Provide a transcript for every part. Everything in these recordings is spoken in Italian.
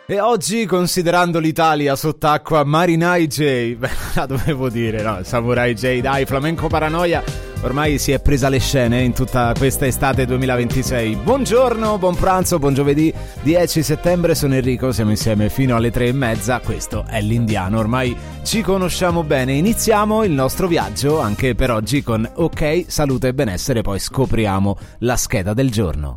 E oggi, considerando l'Italia sott'acqua, Marinai J, beh, la dovevo dire, no, Samurai J, dai, Flamenco Paranoia, ormai si è presa le scene in tutta questa estate 2026. Buongiorno, buon pranzo, buon giovedì 10 settembre, sono Enrico, siamo insieme fino alle 3:30, questo è l'Indiano, ormai ci conosciamo bene, iniziamo il nostro viaggio anche per oggi con Ok, salute e benessere, poi scopriamo la scheda del giorno.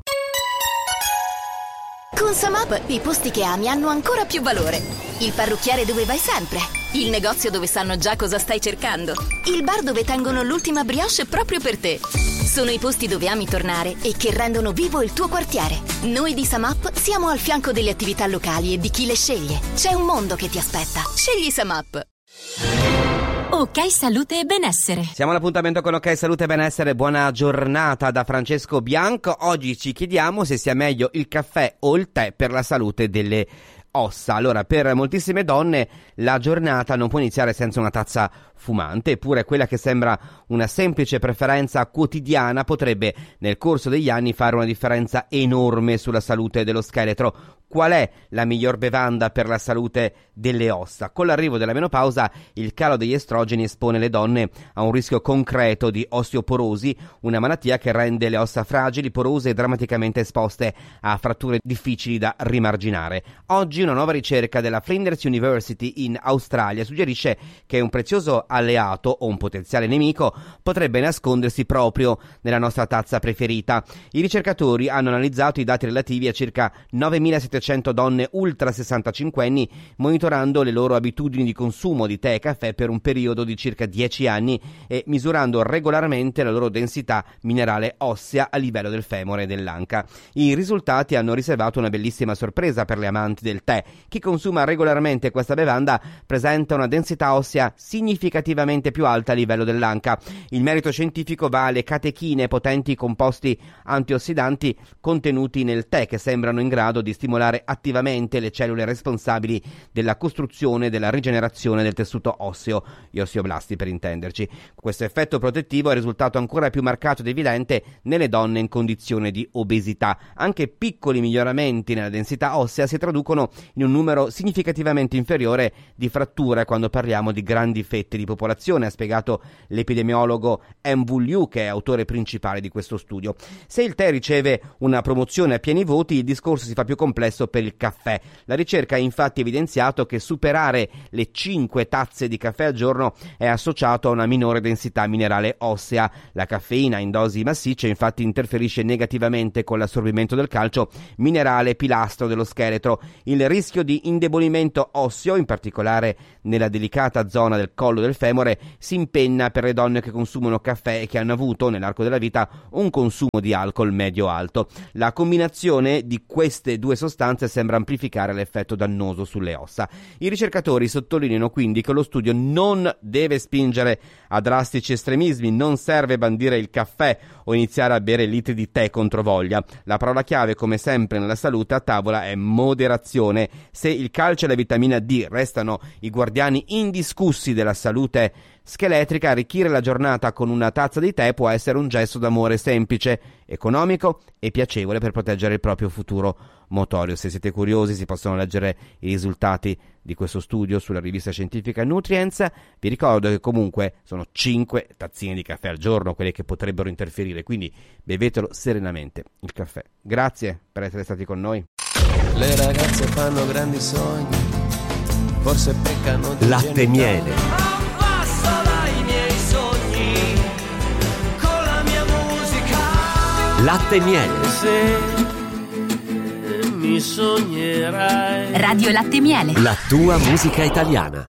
Con Samap i posti che ami hanno ancora più valore. Il parrucchiere dove vai sempre. Il negozio dove sanno già cosa stai cercando. Il bar dove tengono l'ultima brioche proprio per te. Sono i posti dove ami tornare e che rendono vivo il tuo quartiere. Noi di Samap siamo al fianco delle attività locali e di chi le sceglie. C'è un mondo che ti aspetta. Scegli Samap. Ok, salute e benessere. Siamo all'appuntamento con Ok, salute e benessere. Buona giornata da Francesco Bianco. Oggi ci chiediamo se sia meglio il caffè o il tè per la salute delle ossa. Allora, per moltissime donne la giornata non può iniziare senza una tazza fumante, eppure quella che sembra una semplice preferenza quotidiana potrebbe nel corso degli anni fare una differenza enorme sulla salute dello scheletro. Qual è la miglior bevanda per la salute delle ossa? Con l'arrivo della menopausa, il calo degli estrogeni espone le donne a un rischio concreto di osteoporosi, una malattia che rende le ossa fragili, porose e drammaticamente esposte a fratture difficili da rimarginare. Oggi una nuova ricerca della Flinders University in Australia suggerisce che un prezioso alleato o un potenziale nemico potrebbe nascondersi proprio nella nostra tazza preferita. I ricercatori hanno analizzato i dati relativi a circa 9.700 donne ultra 65 anni, monitorando le loro abitudini di consumo di tè e caffè per un periodo di circa 10 anni e misurando regolarmente la loro densità minerale ossea a livello del femore e dell'anca. I risultati hanno riservato una bellissima sorpresa per le amanti del tè. Chi consuma regolarmente questa bevanda presenta una densità ossea significativamente più alta a livello dell'anca. Il merito scientifico va alle catechine, potenti composti antiossidanti contenuti nel tè, che sembrano in grado di stimolare attivamente le cellule responsabili della costruzione e della rigenerazione del tessuto osseo, gli osteoblasti per intenderci. Questo effetto protettivo è risultato ancora più marcato ed evidente nelle donne in condizione di obesità. Anche piccoli miglioramenti nella densità ossea si traducono in un numero significativamente inferiore di fratture quando parliamo di grandi fette di popolazione, ha spiegato l'epidemiologo M.V. Liu, che è autore principale di questo studio. Se il tè riceve una promozione a pieni voti, il discorso si fa più complesso per il caffè. La ricerca ha infatti evidenziato che superare le 5 tazze di caffè al giorno è associato a una minore densità minerale ossea. La caffeina in dosi massicce infatti interferisce negativamente con l'assorbimento del calcio, minerale pilastro dello scheletro. Il rischio di indebolimento osseo, in particolare nella delicata zona del collo del femore, si impenna per le donne che consumano caffè e che hanno avuto nell'arco della vita un consumo di alcol medio-alto. La combinazione di queste due sostanze sembra amplificare l'effetto dannoso sulle ossa. I ricercatori sottolineano quindi che lo studio non deve spingere a drastici estremismi, non serve bandire il caffè o iniziare a bere litri di tè contro voglia. La parola chiave, come sempre nella salute a tavola, è moderazione. Se il calcio e la vitamina D restano i guardiani indiscussi della salute scheletrica, arricchire la giornata con una tazza di tè può essere un gesto d'amore semplice, economico e piacevole per proteggere il proprio futuro motorio. Se siete curiosi, si possono leggere i risultati di questo studio sulla rivista scientifica Nutrients. Vi ricordo che comunque sono 5 tazzine di caffè al giorno quelle che potrebbero interferire, quindi bevetelo serenamente il caffè. Grazie per essere stati con noi. Le ragazze fanno grandi sogni, forse peccano di Latte e miele. Abbassola i miei sogni con la mia musica. Latte e miele. Se mi sognerai. Radio Latte e Miele. La tua musica italiana.